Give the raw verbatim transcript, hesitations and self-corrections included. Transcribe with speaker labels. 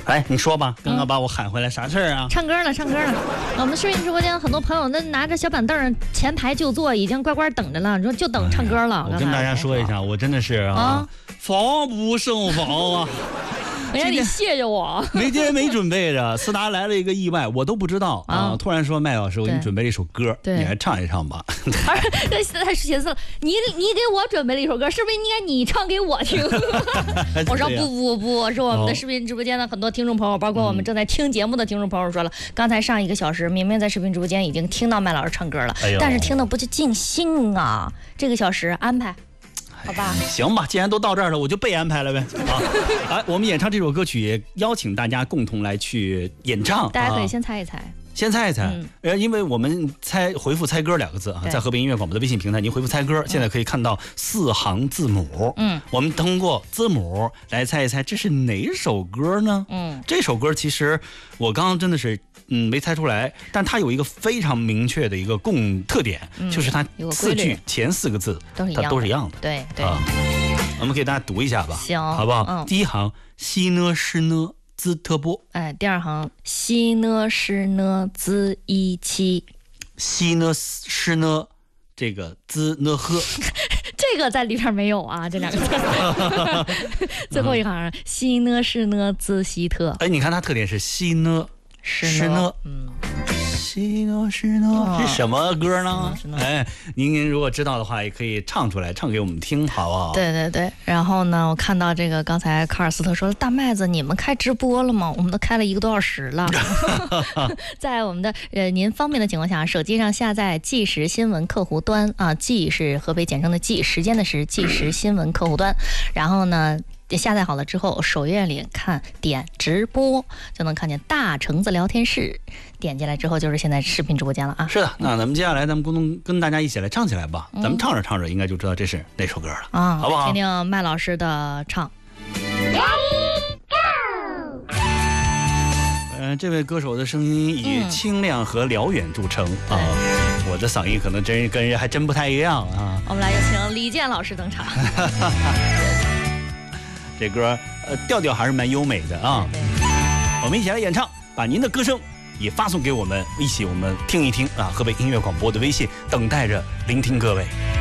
Speaker 1: 哎，你说吧，刚刚把我喊回来，啥事儿啊？
Speaker 2: 唱歌了，唱歌了。我们视频直播间很多朋友那拿着小板凳前排就坐，已经乖乖等着了，说就等唱歌了。
Speaker 1: 哎、我跟大家说一下，我真的是啊，啊防不胜防啊。
Speaker 2: 我让你谢谢我，
Speaker 1: 没今天没准备着，思达来了一个意外，我都不知道啊！啊突然说麦老师，我给你准备了一首歌，你来唱一唱吧。
Speaker 2: 他寻思了，你你给我准备了一首歌，是不是应该你唱给我听？我说不不不，是我们的视频直播间的很多听众朋友，包括我们正在听节目的听众朋友说了，嗯、刚才上一个小时明明在视频直播间已经听到麦老师唱歌了，哎、但是听的不就尽兴啊？这个小时安排。好吧，
Speaker 1: 行吧，既然都到这儿了，我就被安排了呗。啊，来，我们演唱这首歌曲，也邀请大家共同来去演唱。
Speaker 2: 大家可以先猜一猜。啊
Speaker 1: 先猜一猜，嗯、呃，因为我们猜回复猜歌两个字啊，在河北音乐广播的微信平台，您回复猜歌，嗯、现在可以看到四行字母。嗯，我们通过字母来猜一猜这是哪首歌呢？嗯，这首歌其实我刚刚真的是嗯没猜出来，但它有一个非常明确的一个共特点，嗯、就是它四句前四个字它都是一样的。
Speaker 2: 对对、
Speaker 1: 啊，我们给大家读一下吧，
Speaker 2: 行，
Speaker 1: 好不好？嗯、第一行西呢是呢。兹特波，
Speaker 2: 哎，第二行西呢是呢兹一七，
Speaker 1: 西呢是呢这个兹呢呵，
Speaker 2: 这个在里边没有啊，这两个字。最后一行西呢是呢兹希特，
Speaker 1: 哎，你看它特点是西呢
Speaker 2: 是呢，嗯。
Speaker 1: 西呢是呢是什么歌呢？哎，您如果知道的话，也可以唱出来，唱给我们听，好不好？
Speaker 2: 对对对。然后呢，我看到这个，刚才卡尔斯特说，大麦子，你们开直播了吗？我们都开了一个多小时了。在我们的呃您方便的情况下，手机上下载即时新闻客户端啊，即是河北简称的即，时间的时，即时新闻客户端。然后呢，下载好了之后，首页里看点直播，就能看见大橙子聊天室。点进来之后就是现在视频直播间了啊！
Speaker 1: 是的，那咱们接下来咱们共同跟大家一起来唱起来吧。嗯、咱们唱着唱着，应该就知道这是哪首歌了啊，好不好？
Speaker 2: 听听麦老师的唱。Ready go！
Speaker 1: 呃，这位歌手的声音以清亮和辽远著称、嗯、啊，我的嗓音可能真跟人还真不太一样啊。
Speaker 2: 我们来有请李健老师登场。
Speaker 1: 这歌呃调调还是蛮优美的啊。对对，我们一起来演唱，把您的歌声也发送给我们，一起我们听一听啊！河北音乐广播的微信等待着聆听各位。